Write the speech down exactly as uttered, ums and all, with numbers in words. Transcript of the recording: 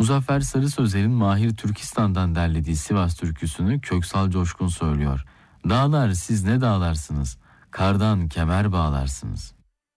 Muzaffer Sarı Sözler'in Mahir Türkistan'dan derlediği Sivas türküsünü Köksal Coşkun söylüyor. Dağlar siz ne dağlarsınız, kardan kemer bağlarsınız.